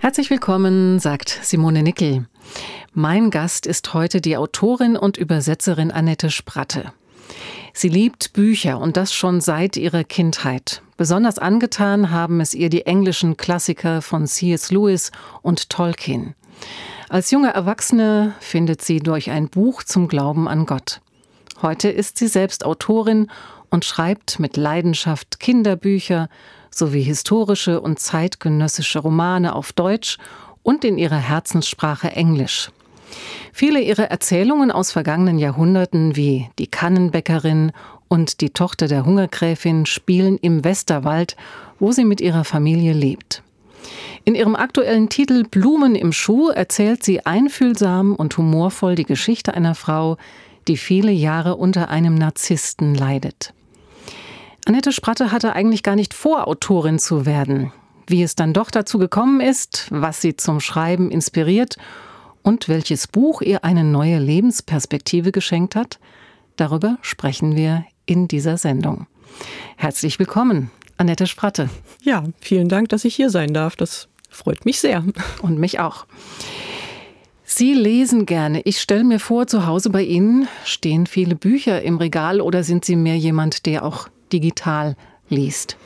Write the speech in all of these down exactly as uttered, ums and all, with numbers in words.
Herzlich willkommen, sagt Simone Nickel. Mein Gast ist heute die Autorin und Übersetzerin Annette Spratte. Sie liebt Bücher und das schon seit ihrer Kindheit. Besonders angetan haben es ihr die englischen Klassiker von C S Lewis und Tolkien. Als junge Erwachsene findet sie durch ein Buch zum Glauben an Gott. Heute ist sie selbst Autorin und schreibt mit Leidenschaft Kinderbücher sowie historische und zeitgenössische Romane auf Deutsch und in ihrer Herzenssprache Englisch. Viele ihrer Erzählungen aus vergangenen Jahrhunderten wie Die Kannenbäckerin und Die Tochter der Hungergräfin spielen im Westerwald, wo sie mit ihrer Familie lebt. In ihrem aktuellen Titel Blumen im Schuh erzählt sie einfühlsam und humorvoll die Geschichte einer Frau, die viele Jahre unter einem Narzissten leidet. Annette Spratte hatte eigentlich gar nicht vor, Autorin zu werden. Wie es dann doch dazu gekommen ist, was sie zum Schreiben inspiriert und welches Buch ihr eine neue Lebensperspektive geschenkt hat, darüber sprechen wir in dieser Sendung. Herzlich willkommen, Annette Spratte. Ja, vielen Dank, dass ich hier sein darf. Das freut mich sehr. Und mich auch. Sie lesen gerne. Ich stelle mir vor, zu Hause bei Ihnen stehen viele Bücher im Regal oder sind Sie mehr jemand, der auch digital liest?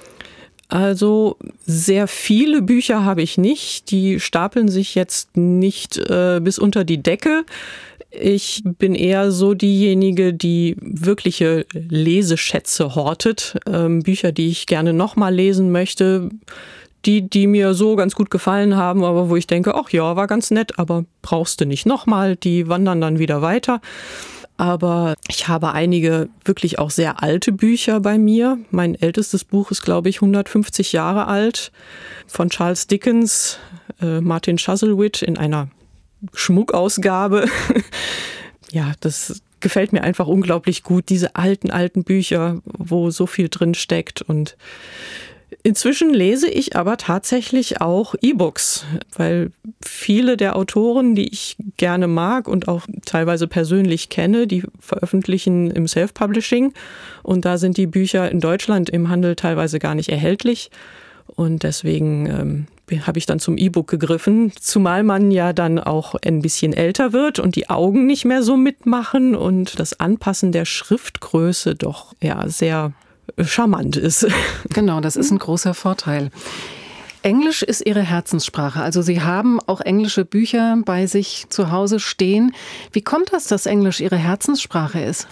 Also sehr viele Bücher habe ich nicht. Die stapeln sich jetzt nicht äh, bis unter die Decke. Ich bin eher so diejenige, die wirkliche Leseschätze hortet. Ähm, Bücher, die ich gerne nochmal lesen möchte. Die, die mir so ganz gut gefallen haben, aber wo ich denke, ach ja, war ganz nett, aber brauchst du nicht nochmal. Die wandern dann wieder weiter. Aber ich habe einige wirklich auch sehr alte Bücher bei mir. Mein ältestes Buch ist, glaube ich, hundertfünfzig Jahre alt, von Charles Dickens, äh, Martin Chuzzlewit in einer Schmuckausgabe. Ja, das gefällt mir einfach unglaublich gut, diese alten, alten Bücher, wo so viel drin steckt. Und inzwischen lese ich aber tatsächlich auch E-Books, weil viele der Autoren, die ich gerne mag und auch teilweise persönlich kenne, die veröffentlichen im Self-Publishing und da sind die Bücher in Deutschland im Handel teilweise gar nicht erhältlich und deswegen ähm, habe ich dann zum E-Book gegriffen, zumal man ja dann auch ein bisschen älter wird und die Augen nicht mehr so mitmachen und das Anpassen der Schriftgröße doch ja sehr charmant ist. Genau, das ist ein großer Vorteil. Englisch ist Ihre Herzenssprache. Also Sie haben auch englische Bücher bei sich zu Hause stehen. Wie kommt das, dass Englisch Ihre Herzenssprache ist?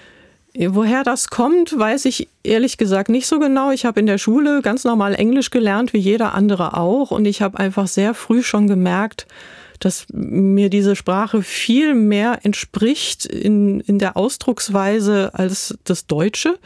Woher das kommt, weiß ich ehrlich gesagt nicht so genau. Ich habe in der Schule ganz normal Englisch gelernt, wie jeder andere auch. Und ich habe einfach sehr früh schon gemerkt, dass mir diese Sprache viel mehr entspricht in, in der Ausdrucksweise als das Deutsche.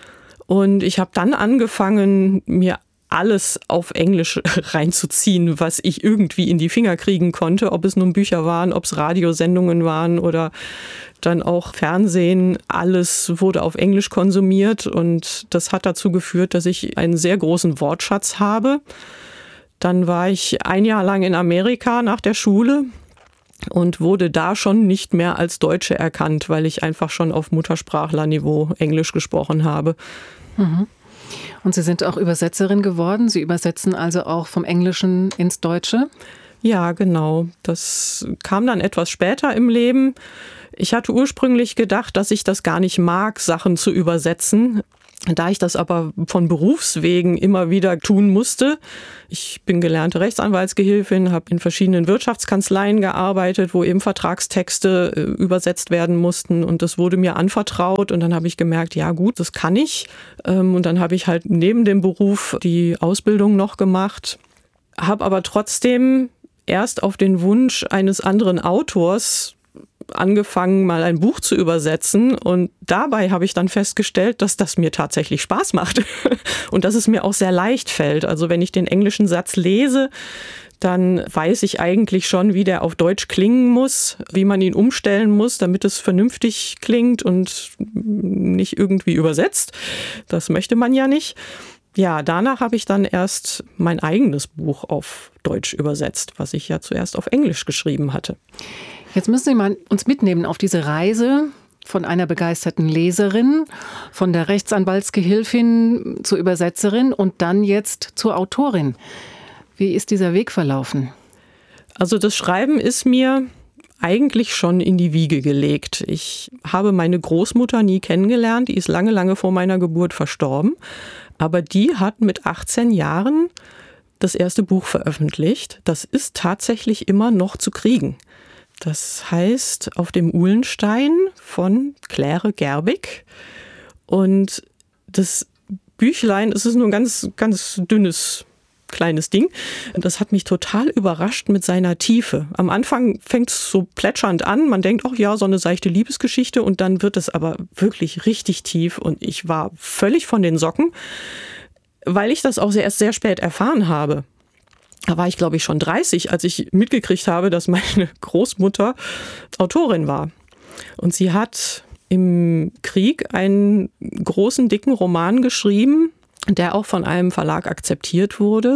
Und ich habe dann angefangen, mir alles auf Englisch reinzuziehen, was ich irgendwie in die Finger kriegen konnte, ob es nun Bücher waren, ob es Radiosendungen waren oder dann auch Fernsehen. Alles wurde auf Englisch konsumiert und das hat dazu geführt, dass ich einen sehr großen Wortschatz habe. Dann war ich ein Jahr lang in Amerika nach der Schule und wurde da schon nicht mehr als Deutsche erkannt, weil ich einfach schon auf Muttersprachlerniveau Englisch gesprochen habe. Mhm. Und Sie sind auch Übersetzerin geworden. Sie übersetzen also auch vom Englischen ins Deutsche? Ja, genau. Das kam dann etwas später im Leben. Ich hatte ursprünglich gedacht, dass ich das gar nicht mag, Sachen zu übersetzen. Da ich das aber von Berufswegen immer wieder tun musste. Ich bin gelernte Rechtsanwaltsgehilfin, habe in verschiedenen Wirtschaftskanzleien gearbeitet, wo eben Vertragstexte äh, übersetzt werden mussten und das wurde mir anvertraut und dann habe ich gemerkt, ja gut, das kann ich. Ähm, und dann habe ich halt neben dem Beruf die Ausbildung noch gemacht, habe aber trotzdem erst auf den Wunsch eines anderen Autors angefangen, mal ein Buch zu übersetzen und dabei habe ich dann festgestellt, dass das mir tatsächlich Spaß macht und dass es mir auch sehr leicht fällt. Also wenn ich den englischen Satz lese, dann weiß ich eigentlich schon, wie der auf Deutsch klingen muss, wie man ihn umstellen muss, damit es vernünftig klingt und nicht irgendwie übersetzt. Das möchte man ja nicht. Ja, danach habe ich dann erst mein eigenes Buch auf Deutsch übersetzt, was ich ja zuerst auf Englisch geschrieben hatte. Jetzt müssen Sie mal uns mitnehmen auf diese Reise von einer begeisterten Leserin, von der Rechtsanwaltsgehilfin zur Übersetzerin und dann jetzt zur Autorin. Wie ist dieser Weg verlaufen? Also das Schreiben ist mir eigentlich schon in die Wiege gelegt. Ich habe meine Großmutter nie kennengelernt, die ist lange, lange vor meiner Geburt verstorben. Aber die hat mit achtzehn Jahren das erste Buch veröffentlicht. Das ist tatsächlich immer noch zu kriegen. Das heißt Auf dem Uhlenstein von Claire Gerbig. Und das Büchlein, es ist nur ein ganz, ganz dünnes kleines Ding. Das hat mich total überrascht mit seiner Tiefe. Am Anfang fängt es so plätschernd an. Man denkt, ach ja, so eine seichte Liebesgeschichte. Und dann wird es aber wirklich richtig tief. Und ich war völlig von den Socken, weil ich das auch erst sehr spät erfahren habe. Da war ich, glaube ich, schon dreißig, als ich mitgekriegt habe, dass meine Großmutter Autorin war. Und sie hat im Krieg einen großen, dicken Roman geschrieben, der auch von einem Verlag akzeptiert wurde.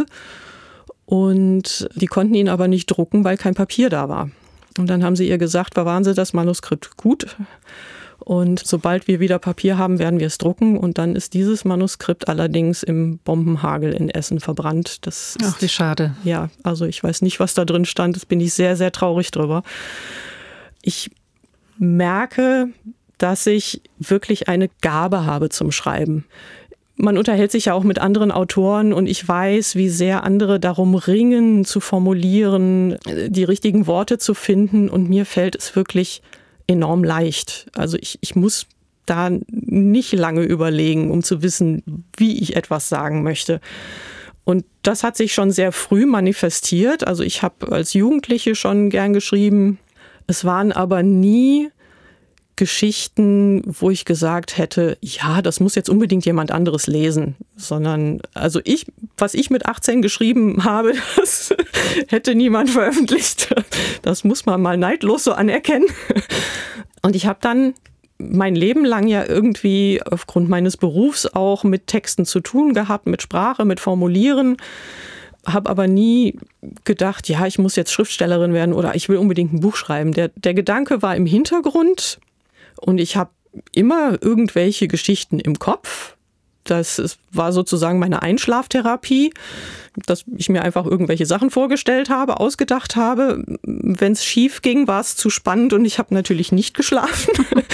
Und die konnten ihn aber nicht drucken, weil kein Papier da war. Und dann haben sie ihr gesagt, bewahren Sie das Manuskript gut. Und sobald wir wieder Papier haben, werden wir es drucken. Und dann ist dieses Manuskript allerdings im Bombenhagel in Essen verbrannt. Das ist, ach, wie schade. Ja, also ich weiß nicht, was da drin stand. Das bin ich sehr, sehr traurig drüber. Ich merke, dass ich wirklich eine Gabe habe zum Schreiben. Man unterhält sich ja auch mit anderen Autoren und ich weiß, wie sehr andere darum ringen, zu formulieren, die richtigen Worte zu finden. Und mir fällt es wirklich enorm leicht. Also ich, ich muss da nicht lange überlegen, um zu wissen, wie ich etwas sagen möchte. Und das hat sich schon sehr früh manifestiert. Also ich habe als Jugendliche schon gern geschrieben. Es waren aber nie Geschichten, wo ich gesagt hätte, ja, das muss jetzt unbedingt jemand anderes lesen, sondern also ich, was ich mit achtzehn geschrieben habe, das hätte niemand veröffentlicht. Das muss man mal neidlos so anerkennen. Und ich habe dann mein Leben lang ja irgendwie aufgrund meines Berufs auch mit Texten zu tun gehabt, mit Sprache, mit Formulieren, habe aber nie gedacht, ja, ich muss jetzt Schriftstellerin werden oder ich will unbedingt ein Buch schreiben. Der, der Gedanke war im Hintergrund. Und ich habe immer irgendwelche Geschichten im Kopf. Das ist, war sozusagen meine Einschlaftherapie, dass ich mir einfach irgendwelche Sachen vorgestellt habe, ausgedacht habe. Wenn es schief ging, war es zu spannend und ich habe natürlich nicht geschlafen.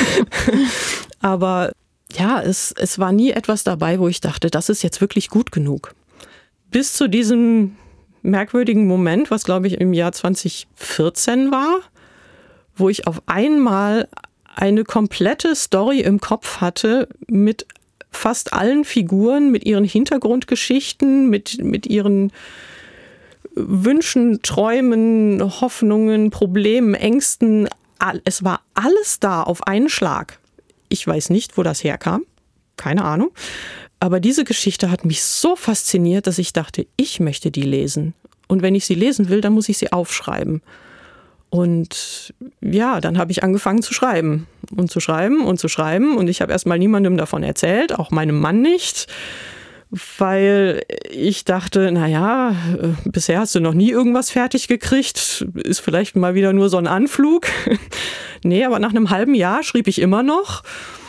Aber ja, es, es war nie etwas dabei, wo ich dachte, das ist jetzt wirklich gut genug. Bis zu diesem merkwürdigen Moment, was glaube ich im Jahr zwanzig vierzehn war, wo ich auf einmal eine komplette Story im Kopf hatte mit fast allen Figuren, mit ihren Hintergrundgeschichten, mit, mit ihren Wünschen, Träumen, Hoffnungen, Problemen, Ängsten. Es war alles da auf einen Schlag. Ich weiß nicht, wo das herkam. Keine Ahnung. Aber diese Geschichte hat mich so fasziniert, dass ich dachte, ich möchte die lesen. Und wenn ich sie lesen will, dann muss ich sie aufschreiben. Und ja, dann habe ich angefangen zu schreiben und zu schreiben und zu schreiben. Und ich habe erstmal niemandem davon erzählt, auch meinem Mann nicht, weil ich dachte, naja, bisher hast du noch nie irgendwas fertig gekriegt, ist vielleicht mal wieder nur so ein Anflug. Nee, aber nach einem halben Jahr schrieb ich immer noch.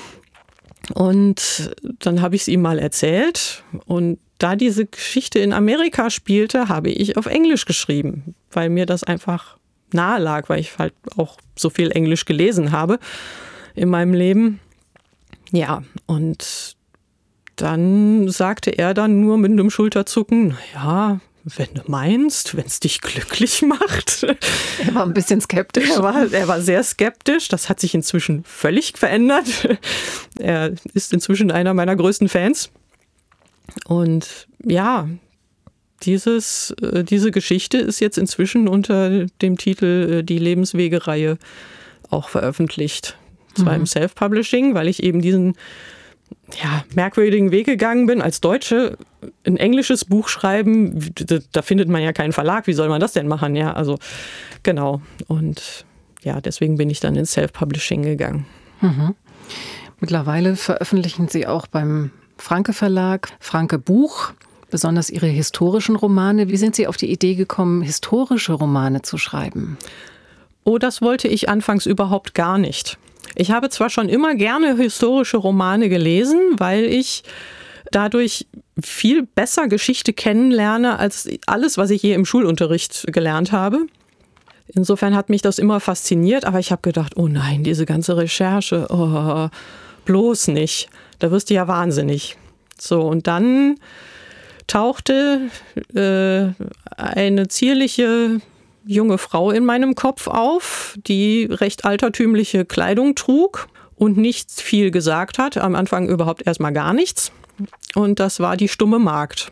Und dann habe ich es ihm mal erzählt. Und da diese Geschichte in Amerika spielte, habe ich auf Englisch geschrieben, weil mir das einfach nahe lag, weil ich halt auch so viel Englisch gelesen habe in meinem Leben. Ja, und dann sagte er dann nur mit einem Schulterzucken, naja, wenn du meinst, wenn es dich glücklich macht. Er war ein bisschen skeptisch. Er war, er war sehr skeptisch. Das hat sich inzwischen völlig verändert. Er ist inzwischen einer meiner größten Fans. Und ja, Dieses, diese Geschichte ist jetzt inzwischen unter dem Titel Die Lebenswege-Reihe auch veröffentlicht. Zwar mhm. im Self-Publishing, weil ich eben diesen ja, merkwürdigen Weg gegangen bin. Als Deutsche ein englisches Buch schreiben, da, da findet man ja keinen Verlag. Wie soll man das denn machen? Ja, also genau. Und ja, deswegen bin ich dann ins Self-Publishing gegangen. Mhm. Mittlerweile veröffentlichen Sie auch beim Franke Verlag, Franke Buch, besonders Ihre historischen Romane. Wie sind Sie auf die Idee gekommen, historische Romane zu schreiben? Oh, das wollte ich anfangs überhaupt gar nicht. Ich habe zwar schon immer gerne historische Romane gelesen, weil ich dadurch viel besser Geschichte kennenlerne als alles, was ich je im Schulunterricht gelernt habe. Insofern hat mich das immer fasziniert, aber ich habe gedacht, oh nein, diese ganze Recherche, oh, bloß nicht. Da wirst du ja wahnsinnig. So, und dann tauchte äh, eine zierliche junge Frau in meinem Kopf auf, die recht altertümliche Kleidung trug und nicht viel gesagt hat. Am Anfang überhaupt erstmal gar nichts. Und das war die stumme Magd.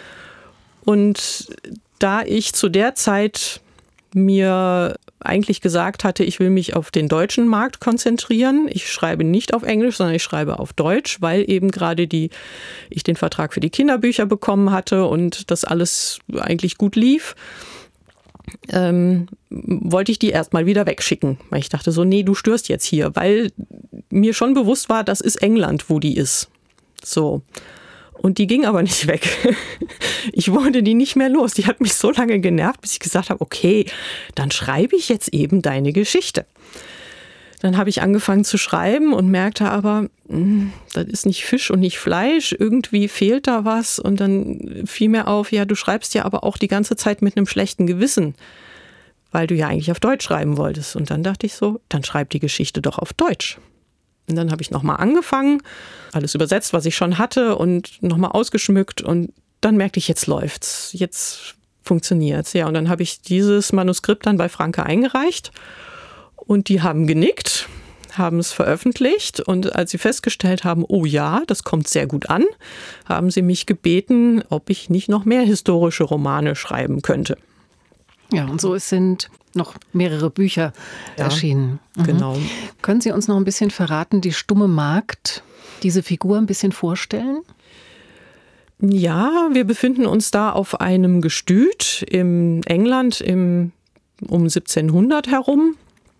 Und da ich zu der Zeit mir eigentlich gesagt hatte, ich will mich auf den deutschen Markt konzentrieren. Ich schreibe nicht auf Englisch, sondern ich schreibe auf Deutsch, weil eben gerade die, ich den Vertrag für die Kinderbücher bekommen hatte und das alles eigentlich gut lief. Ähm, wollte ich die erstmal wieder wegschicken, weil ich dachte so, nee, du störst jetzt hier, weil mir schon bewusst war, das ist England, wo die ist. So. Und die ging aber nicht weg. Ich wollte die nicht mehr los. Die hat mich so lange genervt, bis ich gesagt habe, okay, dann schreibe ich jetzt eben deine Geschichte. Dann habe ich angefangen zu schreiben und merkte aber, mh, das ist nicht Fisch und nicht Fleisch, irgendwie fehlt da was. Und dann fiel mir auf, ja, du schreibst ja aber auch die ganze Zeit mit einem schlechten Gewissen, weil du ja eigentlich auf Deutsch schreiben wolltest. Und dann dachte ich so, dann schreib die Geschichte doch auf Deutsch. Und dann habe ich nochmal angefangen, alles übersetzt, was ich schon hatte und nochmal ausgeschmückt. Und dann merkte ich, jetzt läuft's, jetzt funktioniert's. Ja, und dann habe ich dieses Manuskript dann bei Franke eingereicht. Und die haben genickt, haben es veröffentlicht. Und als sie festgestellt haben, oh ja, das kommt sehr gut an, haben sie mich gebeten, ob ich nicht noch mehr historische Romane schreiben könnte. Ja, und so sind noch mehrere Bücher ja, erschienen. Mhm. Genau. Können Sie uns noch ein bisschen verraten, die stumme Magd, diese Figur ein bisschen vorstellen? Ja, wir befinden uns da auf einem Gestüt in England im, um siebzehnhundert herum.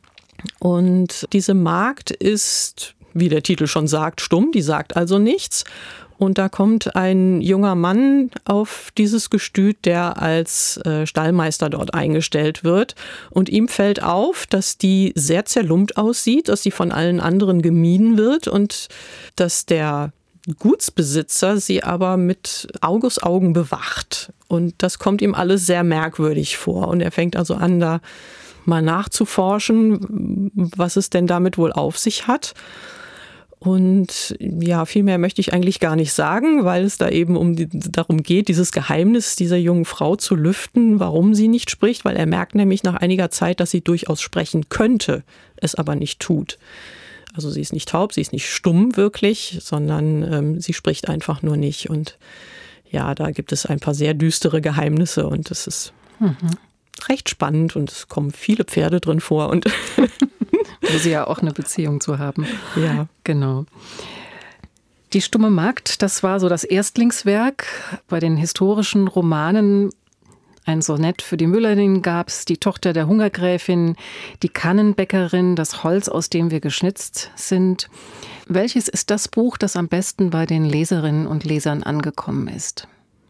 Und diese Magd ist, wie der Titel schon sagt, stumm, die sagt also nichts. Und da kommt ein junger Mann auf dieses Gestüt, der als äh, Stallmeister dort eingestellt wird. Und ihm fällt auf, dass die sehr zerlumpt aussieht, dass sie von allen anderen gemieden wird und dass der Gutsbesitzer sie aber mit Argusaugen bewacht. Und das kommt ihm alles sehr merkwürdig vor. Und er fängt also an, da mal nachzuforschen, was es denn damit wohl auf sich hat. Und ja, viel mehr möchte ich eigentlich gar nicht sagen, weil es da eben um die, darum geht, dieses Geheimnis dieser jungen Frau zu lüften, warum sie nicht spricht, weil er merkt nämlich nach einiger Zeit, dass sie durchaus sprechen könnte, es aber nicht tut. Also sie ist nicht taub, sie ist nicht stumm wirklich, sondern ähm, sie spricht einfach nur nicht. Und ja, da gibt es ein paar sehr düstere Geheimnisse und das ist mhm. recht spannend und es kommen viele Pferde drin vor und wo sie ja auch eine Beziehung zu haben. Ja. Genau. Die stumme Magd, das war so das Erstlingswerk. Bei den historischen Romanen ein Sonett für die Müllerin gab es, die Tochter der Hungergräfin, die Kannenbäckerin, das Holz, aus dem wir geschnitzt sind. Welches ist das Buch, das am besten bei den Leserinnen und Lesern angekommen ist?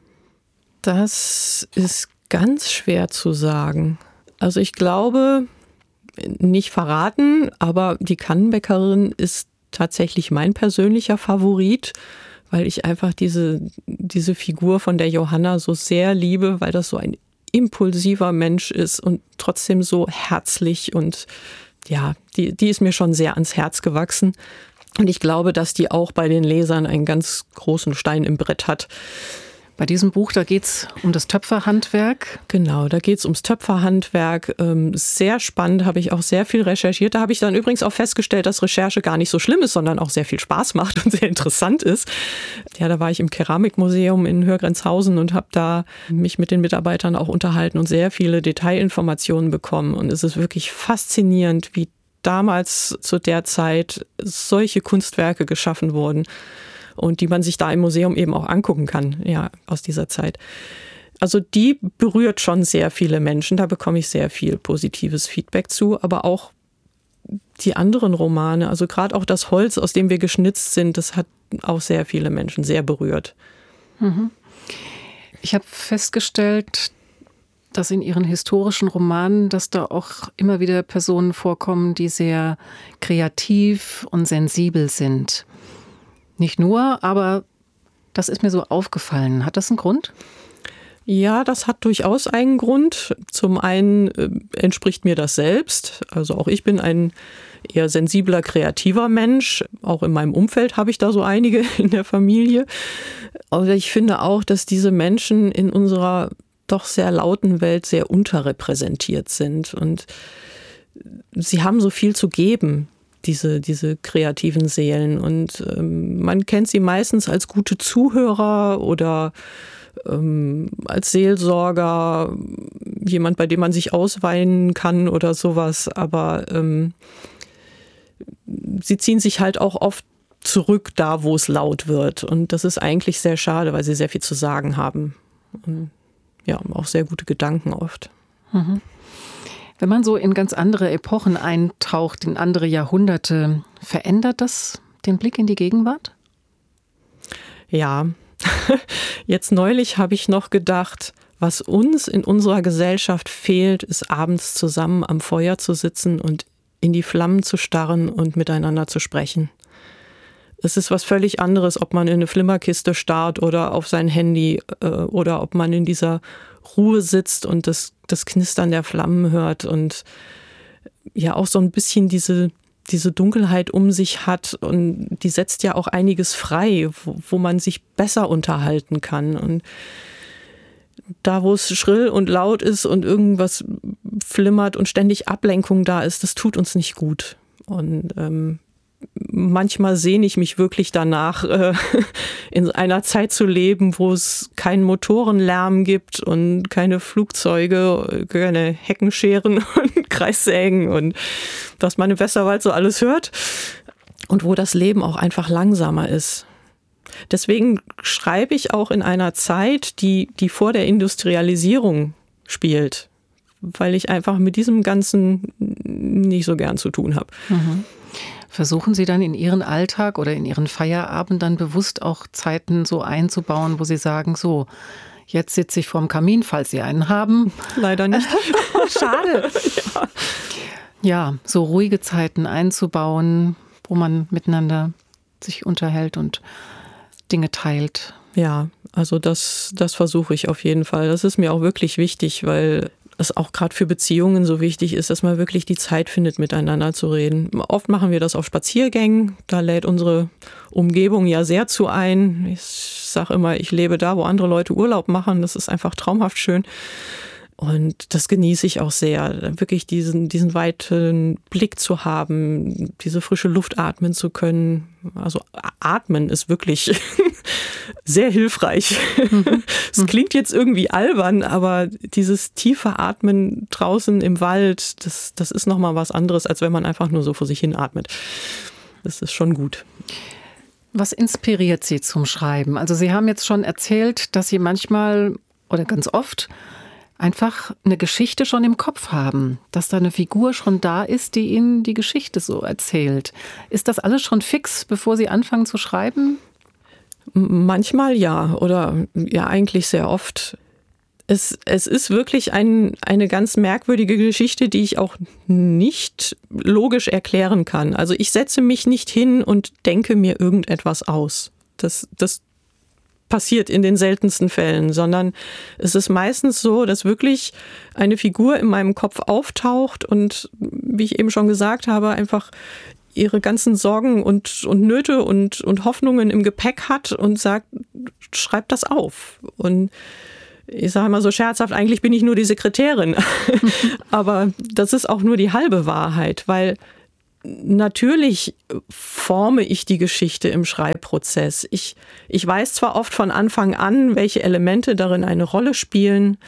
Das ist ganz schwer zu sagen. Also ich glaube, nicht verraten, aber die Kannenbäckerin ist tatsächlich mein persönlicher Favorit, weil ich einfach diese, diese Figur von der Johanna so sehr liebe, weil das so ein impulsiver Mensch ist und trotzdem so herzlich und ja, die, die ist mir schon sehr ans Herz gewachsen. Und ich glaube, dass die auch bei den Lesern einen ganz großen Stein im Brett hat. Bei diesem Buch, da geht es um das Töpferhandwerk. Genau, da geht es ums Töpferhandwerk. Ähm, sehr spannend, habe ich auch sehr viel recherchiert. Da habe ich dann übrigens auch festgestellt, dass Recherche gar nicht so schlimm ist, sondern auch sehr viel Spaß macht und sehr interessant ist. Ja, da war ich im Keramikmuseum in Hörgrenzhausen und habe da mich mit den Mitarbeitern auch unterhalten und sehr viele Detailinformationen bekommen. Und es ist wirklich faszinierend, wie damals zu der Zeit solche Kunstwerke geschaffen wurden. Und die man sich da im Museum eben auch angucken kann, ja, aus dieser Zeit. Also die berührt schon sehr viele Menschen, da bekomme ich sehr viel positives Feedback zu, aber auch die anderen Romane, also gerade auch das Holz, aus dem wir geschnitzt sind, das hat auch sehr viele Menschen sehr berührt. Mhm. Ich habe festgestellt, dass in Ihren historischen Romanen, dass da auch immer wieder Personen vorkommen, die sehr kreativ und sensibel sind. Nicht nur, aber das ist mir so aufgefallen. Hat das einen Grund? Ja, das hat durchaus einen Grund. Zum einen äh, entspricht mir das selbst. Also auch ich bin ein eher sensibler, kreativer Mensch. Auch in meinem Umfeld habe ich da so einige in der Familie. Aber ich finde auch, dass diese Menschen in unserer doch sehr lauten Welt sehr unterrepräsentiert sind. Und sie haben so viel zu geben, diese, diese kreativen Seelen. Und ähm, man kennt sie meistens als gute Zuhörer oder ähm, als Seelsorger, jemand, bei dem man sich ausweinen kann oder sowas. Aber ähm, sie ziehen sich halt auch oft zurück da, wo es laut wird. Und das ist eigentlich sehr schade, weil sie sehr viel zu sagen haben. Und ja, auch sehr gute Gedanken oft. Mhm. Wenn man so in ganz andere Epochen eintaucht, in andere Jahrhunderte, verändert das den Blick in die Gegenwart? Ja, jetzt neulich habe ich noch gedacht, was uns in unserer Gesellschaft fehlt, ist abends zusammen am Feuer zu sitzen und in die Flammen zu starren und miteinander zu sprechen. Es ist was völlig anderes, ob man in eine Flimmerkiste starrt oder auf sein Handy äh, oder ob man in dieser Ruhe sitzt und das, das Knistern der Flammen hört und ja auch so ein bisschen diese, diese Dunkelheit um sich hat, und die setzt ja auch einiges frei, wo, wo man sich besser unterhalten kann. Und da, wo es schrill und laut ist und irgendwas flimmert und ständig Ablenkung da ist, das tut uns nicht gut. Und ähm, manchmal sehne ich mich wirklich danach, äh, in einer Zeit zu leben, wo es keinen Motorenlärm gibt und keine Flugzeuge, keine Heckenscheren und Kreissägen und was man im Westerwald so alles hört, und wo das Leben auch einfach langsamer ist. Deswegen schreibe ich auch in einer Zeit, die, die vor der Industrialisierung spielt, weil ich einfach mit diesem Ganzen nicht so gern zu tun habe. Mhm. Versuchen Sie dann in Ihren Alltag oder in Ihren Feierabend dann bewusst auch Zeiten so einzubauen, wo Sie sagen, so, jetzt sitze ich vorm Kamin, falls Sie einen haben. Leider nicht. Schade. Ja. Ja, so ruhige Zeiten einzubauen, wo man miteinander sich unterhält und Dinge teilt. Ja, also das, das versuche ich auf jeden Fall. Das ist mir auch wirklich wichtig, weil es auch gerade für Beziehungen so wichtig ist, dass man wirklich die Zeit findet, miteinander zu reden. Oft machen wir das auf Spaziergängen. Da lädt unsere Umgebung ja sehr zu ein. Ich sage immer, ich lebe da, wo andere Leute Urlaub machen. Das ist einfach traumhaft schön. Und das genieße ich auch sehr, wirklich diesen, diesen weiten Blick zu haben, diese frische Luft atmen zu können. Also atmen ist wirklich sehr hilfreich. Mhm. Es klingt jetzt irgendwie albern, aber dieses tiefe Atmen draußen im Wald, das, das ist nochmal was anderes, als wenn man einfach nur so vor sich hin atmet. Das ist schon gut. Was inspiriert Sie zum Schreiben? Also Sie haben jetzt schon erzählt, dass Sie manchmal oder ganz oft einfach eine Geschichte schon im Kopf haben, dass da eine Figur schon da ist, die Ihnen die Geschichte so erzählt. Ist das alles schon fix, bevor Sie anfangen zu schreiben? Manchmal ja, oder ja eigentlich sehr oft. Es, es ist wirklich ein, eine ganz merkwürdige Geschichte, die ich auch nicht logisch erklären kann. Also ich setze mich nicht hin und denke mir irgendetwas aus. Das, das passiert in den seltensten Fällen, sondern es ist meistens so, dass wirklich eine Figur in meinem Kopf auftaucht und, wie ich eben schon gesagt habe, einfach ihre ganzen Sorgen und, und Nöte und, und Hoffnungen im Gepäck hat und sagt, schreib das auf. Und ich sage mal so scherzhaft, eigentlich bin ich nur die Sekretärin. Aber das ist auch nur die halbe Wahrheit, weil natürlich forme ich die Geschichte im Schreibprozess. Ich, ich weiß zwar oft von Anfang an, welche Elemente darin eine Rolle spielen,